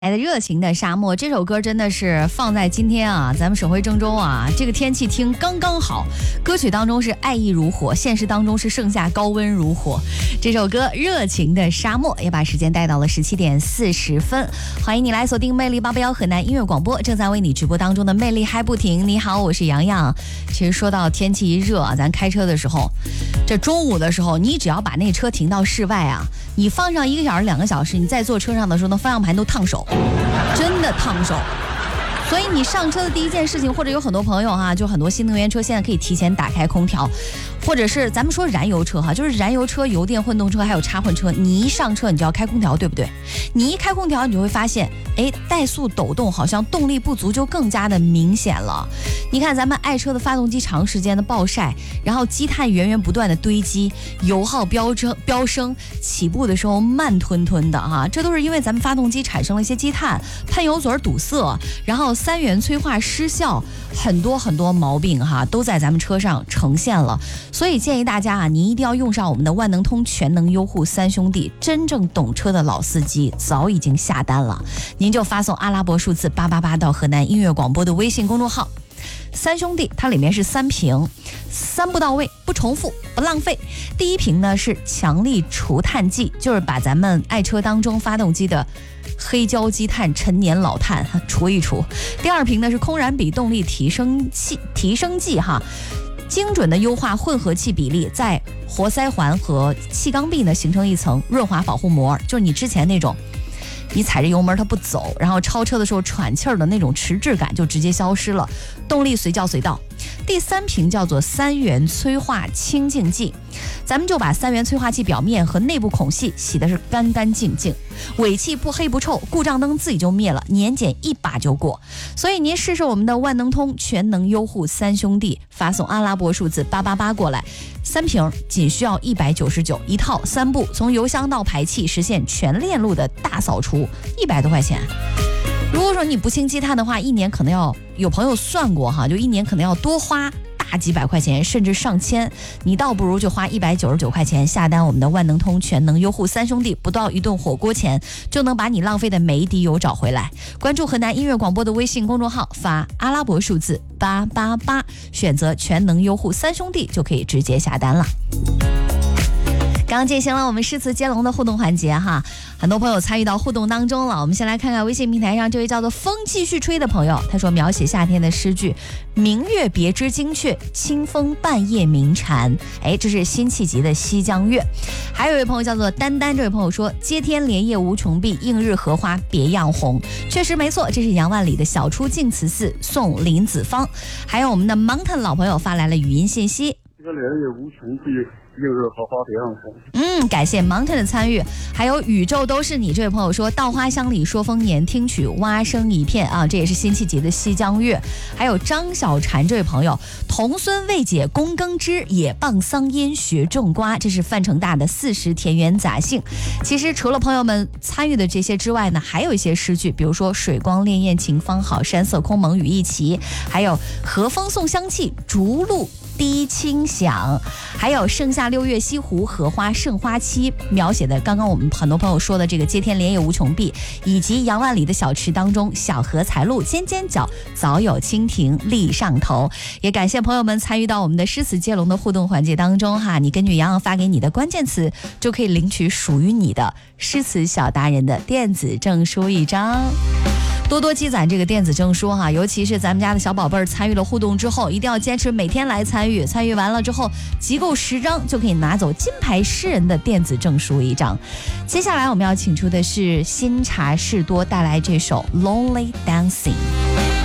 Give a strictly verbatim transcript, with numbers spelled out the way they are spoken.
来的热情的沙漠这首歌真的是放在今天啊，咱们省会郑州啊，这个天气听刚刚好。歌曲当中是爱意如火，现实当中是盛夏高温如火。这首歌热情的沙漠也把时间带到了十七点四十分。欢迎你来锁定魅力八八幺河南音乐广播，正在为你直播当中的魅力嗨不停。你好，我是洋洋。其实说到天气一热啊，咱开车的时候，这中午的时候，你只要把那车停到室外啊，你放上一个小时两个小时，你在坐车上的时候，那方向盘都烫手。真的烫手，所以你上车的第一件事情，或者有很多朋友哈、啊，就很多新能源车现在可以提前打开空调，或者是咱们说燃油车哈，就是燃油车、油电混动车还有插混车，你一上车你就要开空调，对不对？你一开空调，你就会发现，哎，怠速抖动好像动力不足就更加的明显了。你看咱们爱车的发动机长时间的暴晒，然后积碳源源不断的堆积，油耗飙升飙升，起步的时候慢吞吞的哈，这都是因为咱们发动机产生了一些积碳，喷油嘴堵塞，然后三元催化失效，很多很多毛病哈都在咱们车上呈现了。所以建议大家啊，你一定要用上我们的万能通全能优护三兄弟，真正懂车的老司机早已经下单了，您就发送阿拉伯数字八八八到河南音乐广播的微信公众号。三兄弟它里面是三瓶，三不到位，不重复，不浪费。第一瓶呢是强力除碳剂，就是把咱们爱车当中发动机的黑胶积碳、陈年老碳除一除。第二瓶呢是空燃比动力提升器提升剂哈，精准的优化混合气比例，在活塞环和气缸壁呢形成一层润滑保护膜，就是你之前那种你踩着油门它不走，然后超车的时候喘气儿的那种迟滞感就直接消失了，动力随叫随到。第三瓶叫做三元催化清净剂，咱们就把三元催化剂表面和内部孔隙洗的是干干净净，尾气不黑不臭，故障灯自己就灭了，年检一把就过。所以您试试我们的万能通全能优护三兄弟，发送阿拉伯数字八八八过来，三瓶仅需要一百九十九，一套三步，从油箱到排气实现全链路的大扫除，一百多块钱。如果说你不清积碳的话，一年可能要，有朋友算过哈，就一年可能要多花大几百块钱，甚至上千。你倒不如就花一百九十九块钱下单我们的万能通全能优护三兄弟，不到一顿火锅钱就能把你浪费的每一滴油找回来。关注河南音乐广播的微信公众号，发阿拉伯数字八八八，选择全能优护三兄弟就可以直接下单了。刚进行了我们诗词接龙的互动环节哈，很多朋友参与到互动当中了。我们先来看看微信平台上这位叫做风继续吹的朋友，他说描写夏天的诗句，明月别枝惊鹊，清风半夜鸣蝉。哎，这是辛弃疾的西江月。还有一位朋友叫做丹丹，这位朋友说接天莲叶无穷碧，映日荷花别样红。确实没错，这是杨万里的小出净慈寺送林子方。还有我们的 Mountain 老朋友发来了语音信息， 这个莲叶无穷碧，映日荷花别样红。 嗯，感谢 Mountain 的参与。还有宇宙都是你这位朋友说稻花香里说丰年，听取蛙声一片啊，这也是辛弃疾的西江月。还有张小婵这位朋友，童孙未解供耕织，也傍桑阴学种瓜，这是范成大的四时田园杂兴。其实除了朋友们参与的这些之外呢，还有一些诗句，比如说水光潋滟晴方好，山色空蒙雨亦奇，还有和风送香气，竹露低清响，还有盛夏六月西湖，荷花盛花期，描写的刚刚我们很多朋友说的这个接天莲叶无穷碧，以及杨万里的小池当中，小荷才露尖尖角，早有蜻蜓立上头。也感谢朋友们参与到我们的诗词接龙的互动环节当中哈，你根据洋洋发给你的关键词，就可以领取属于你的诗词小达人的电子证书一张。多多积攒这个电子证书哈，尤其是咱们家的小宝贝儿参与了互动之后，一定要坚持每天来参与，参与完了之后集够十张就可以拿走金牌诗人的电子证书一张。接下来我们要请出的是新茶士多带来这首 Lonely Dancing。